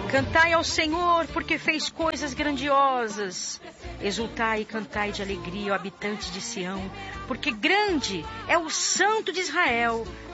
Cantai ao Senhor, porque fez coisas grandiosas. Exultai e cantai de alegria, ó habitantes de Sião, porque grande é o Santo de Israel.